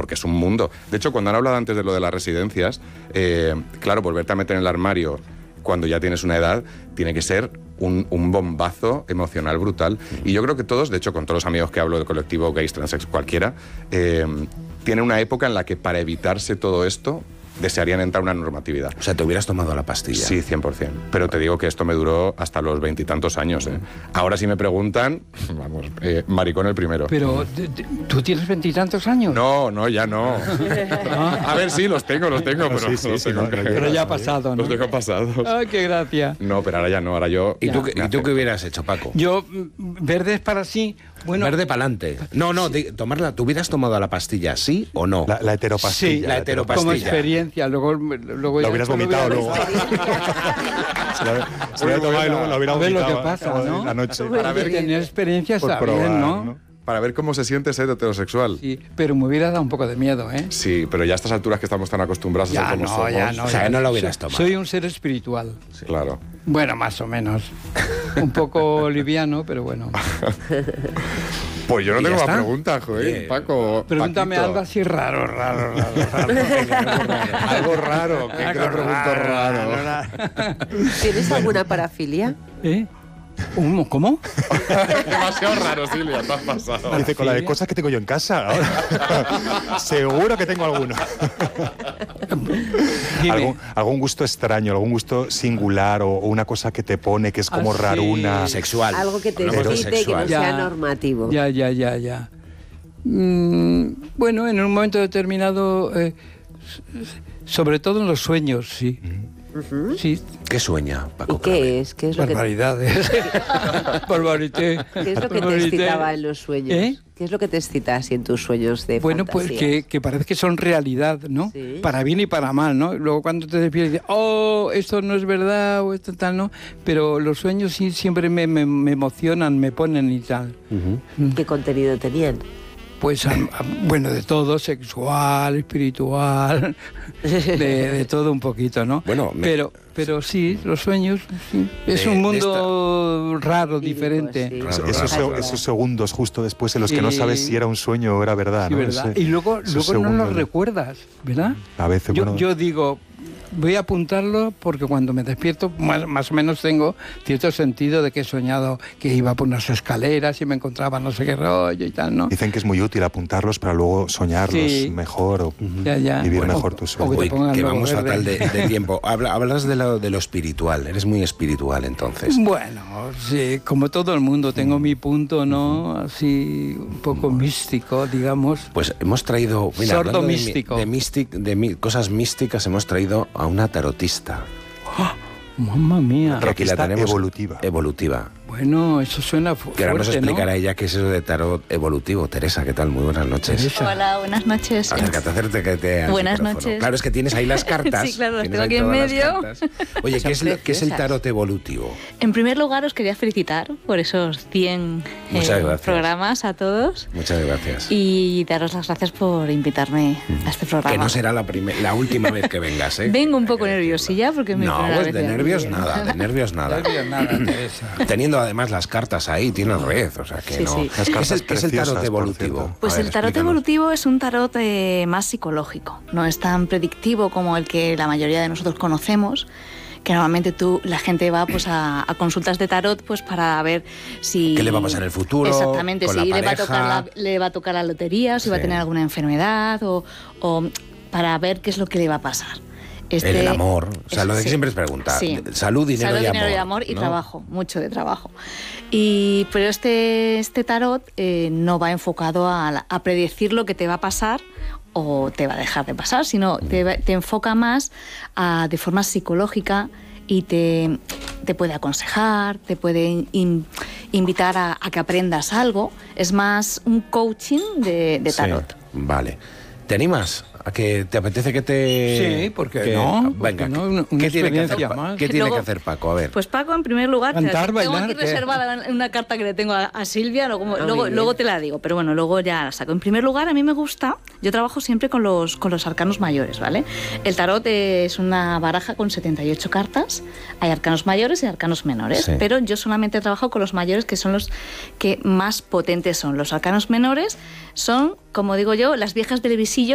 porque es un mundo. De hecho, cuando han hablado antes de lo de las residencias, claro, volverte a meter en el armario cuando ya tienes una edad, tiene que ser un bombazo emocional brutal. Y yo creo que todos, de hecho, con todos los amigos que hablo del colectivo gays, transex, cualquiera, tiene una época en la que para evitarse todo esto desearían entrar a una normatividad. O sea, te hubieras tomado la pastilla. Sí, 100%. Pero te digo que esto me duró hasta los 20 y tantos años, ¿eh? Ahora si me preguntan, vamos, maricón el primero. Pero, ¿tú tienes 20 y tantos años? No, ya no. A ver, sí, los tengo, pero Pero ya ha pasado, ¿no? Los tengo pasados. ¡Ay, qué gracia! No, pero ahora ya no, ahora yo... ¿Y tú qué hubieras hecho, Paco? Yo, verdes para sí... Bueno, verde para adelante. No, tomarla. ¿Tú hubieras tomado la pastilla, sí o no? La heteropastilla. Sí, la heteropastilla. Como experiencia. Luego la hubieras vomitado luego. Se lo hubiera tomado y luego la hubiera vomitado. A ver lo que pasa, ¿no? La noche. Para ver, tener experiencia está bien, ¿no? Para ver cómo se siente ser heterosexual. Sí, pero me hubiera dado un poco de miedo, ¿eh? Sí, pero ya a estas alturas que estamos tan acostumbrados a ser como somos... Ya no, o sea, no lo hubieras tomado. Soy un ser espiritual. Sí. Claro. Bueno, más o menos. Un poco liviano, pero bueno. Pues yo no tengo más preguntas, joder, Paco. Pregúntame Paquito. algo así raro. Algo raro, que le pregunto raro. ¿Tienes alguna parafilia? ¿Cómo? Demasiado raro, Silvia, te has pasado. Dice, con la de cosas que tengo yo en casa, ahora. Seguro que tengo alguno. ¿Algún gusto extraño, algún gusto singular o una cosa que te pone que es como raruna? Sexual. Algo que te excite y que no sea normativo. Ya. Bueno, en un momento determinado, sobre todo en los sueños, sí. Sí. ¿Qué sueña, Paco? ¿Y qué es? ¿Qué es lo barbaridades. Barbarité. ¿Qué es lo que te excitaba en los sueños? ¿Qué es lo que te excita así en tus sueños de Bueno, fantasías? pues que parece que son realidad, ¿no? Sí. Para bien y para mal, ¿no? Luego cuando te despiertas dices, esto no es verdad o esto tal, ¿no? Pero los sueños sí siempre me emocionan, me ponen y tal. ¿Qué contenido tenían? Pues, bueno, de todo, sexual, espiritual, de todo un poquito, ¿no? Bueno, pero sí, los sueños, sí. Es un mundo raro, diferente. Sí. Esos segundos justo después en los que no sabes si era un sueo o era verdad, Sí, ¿no? ¿verdad? Y luego no lo recuerdas, ¿verdad? A veces, yo digo, voy a apuntarlo porque cuando me despierto más o menos tengo cierto sentido de que he soñado que iba por unas escaleras y me encontraba no sé qué rollo y tal, ¿no? Dicen que es muy útil apuntarlos para luego soñarlos mejor o vivir mejor tus sueños. Que vamos fatal de tiempo. Hablas de lo espiritual, eres muy espiritual entonces. Bueno, sí, como todo el mundo tengo mi punto, ¿no? Así un poco místico, digamos. Pues hemos traído, mira, sordo hablando místico. de cosas místicas, hemos traído a una tarotista. ¡Mamma mía! Que aquí la tenemos evolutiva. Bueno, eso suena fuerte, que ahora nos explicará ¿no? ella qué es eso de tarot evolutivo. Teresa, ¿qué tal? Muy buenas noches. Teresa. Hola, buenas noches. Acércate que te Buenas noches. Claro, es que tienes ahí las cartas. Sí, claro, las tienes tengo ahí aquí en todas las medio. cartas. Oye, ¿qué es el tarot evolutivo? En primer lugar, os quería felicitar por esos 100 programas a todos. Muchas gracias. Y daros las gracias por invitarme a este programa. Que no será la última vez que vengas, ¿eh? Vengo un poco nerviosilla porque es mi primera pues vez de aquí. nervios nada, de nervios nada. Teresa. Teniendo además las cartas ahí, tienes red, o sea que Sí, no. sí. Las cartas ¿Qué es el tarot preciosas, evolutivo? por cierto. Pues A ver, el tarot explícanos. evolutivo es un tarot más psicológico. No es tan predictivo como el que la mayoría de nosotros conocemos, que normalmente la gente va pues a consultas de tarot pues para ver si... ¿Qué le va a pasar en el futuro? Exactamente, con si la le va a pareja? tocar la lotería, si va a Sí. tener alguna enfermedad o para ver qué es lo que le va a pasar. El amor, o sea, lo de que sí. siempre es preguntar. Sí. Salud, dinero, y amor y ¿no? trabajo, mucho de trabajo. Pero este tarot no va enfocado a predecir lo que te va a pasar o te va a dejar de pasar, sino te enfoca más de forma psicológica y te puede aconsejar, te puede invitar a que aprendas algo. Es más un coaching de tarot. Sí, vale. ¿Te animas? ¿A que te apetece que te...? Sí, ¿por qué no? Venga, ¿Por qué no? Una ¿qué tiene que hacer, experiencia más. ¿qué tiene Luego, que hacer Paco? A ver. Pues Paco, en primer lugar, Cantar, tengo bailar, aquí ¿qué? reservada una carta que le tengo a Silvia, luego te la digo, pero bueno, luego ya la saco. En primer lugar, a mí me gusta, yo trabajo siempre con los arcanos mayores, ¿vale? El tarot es una baraja con 78 cartas, hay arcanos mayores y arcanos menores, Sí. pero yo solamente trabajo con los mayores, que son los que más potentes son. Los arcanos menores son, como digo yo, las viejas del visillo